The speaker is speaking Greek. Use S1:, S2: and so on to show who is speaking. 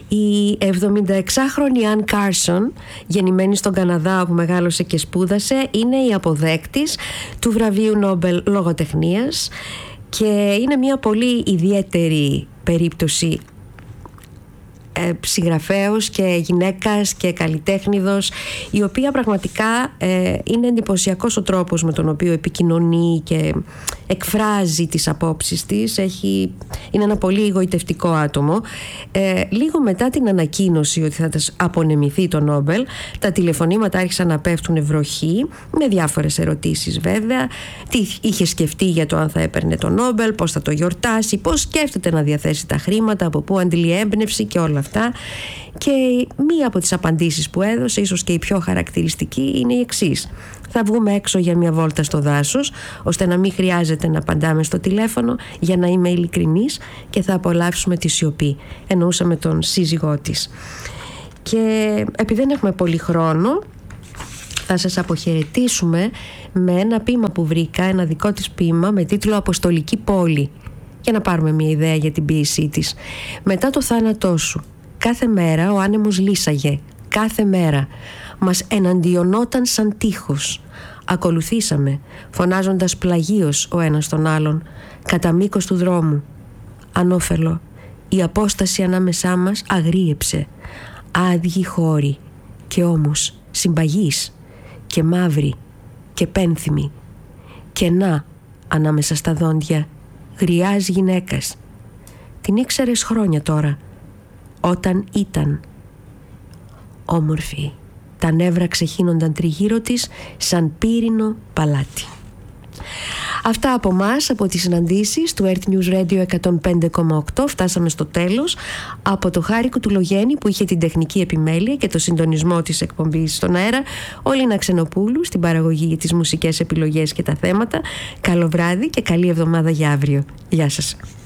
S1: Η 76χρονη Ann Carson, γεννημένη στον Καναδά όπου μεγάλωσε και σπούδασε, είναι η αποδέκτης του βραβείου Νόμπελ Λογοτεχνίας και είναι μια πολύ ιδιαίτερη περίπτωση συγγραφέως και γυναίκας και καλλιτέχνηδος, η οποία πραγματικά είναι εντυπωσιακός ο τρόπος με τον οποίο επικοινωνεί και εκφράζει τις απόψεις της. Είναι ένα πολύ εγωιτευτικό άτομο. Λίγο μετά την ανακοίνωση ότι θα της απονεμηθεί το Νόμπελ, τα τηλεφωνήματα άρχισαν να πέφτουν βροχή, με διάφορες ερωτήσεις βέβαια. Τι είχε σκεφτεί για το αν θα έπαιρνε το Νόμπελ, πώς θα το γιορτάσει, πώς σκέφτεται να διαθέσει τα χρήματα, από πού αντιλεί έμπνευση και όλα αυτά. Και μία από τις απαντήσεις που έδωσε, ίσως και η πιο χαρακτηριστική, είναι η εξής: θα βγούμε έξω για μια βόλτα στο δάσος, ώστε να μην χρειάζεται να απαντάμε στο τηλέφωνο, για να είμαι ειλικρινής, και θα απολαύσουμε τη σιωπή. Εννοούσα με τον σύζυγό της. Και επειδή δεν έχουμε πολύ χρόνο, θα σας αποχαιρετήσουμε με ένα ποίημα που βρήκα, ένα δικό της ποίημα με τίτλο «Αποστολική πόλη», για να πάρουμε μια ιδέα για την ποίησή της. Μετά το θάνατό σου, κάθε μέρα ο άνεμος λύσαγε, κάθε μέρα μας εναντιονόταν σαν τείχος. Ακολουθήσαμε, φωνάζοντας πλαγίως ο ένας τον άλλον, κατά μήκος του δρόμου. Ανώφελο, η απόσταση ανάμεσά μας αγρίεψε, άδειοι χώροι, και όμως συμπαγείς και μαύροι και πένθυμοι. Κενά ανάμεσα στα δόντια γριάς γυναίκας. Την ήξερες χρόνια τώρα, όταν ήταν όμορφη. Τα νεύρα ξεχύνονταν τριγύρω της σαν πύρινο παλάτι. Αυτά από μας, από τις συναντήσεις του Earth News Radio 105,8. Φτάσαμε στο τέλος. Από το Χάρη Κουτουλογέννη που είχε την τεχνική επιμέλεια και το συντονισμό της εκπομπής στον αέρα, ο Λίνα Ξενοπούλου στην παραγωγή για τις μουσικές επιλογές και τα θέματα. Καλό βράδυ και καλή εβδομάδα για αύριο. Γεια σας.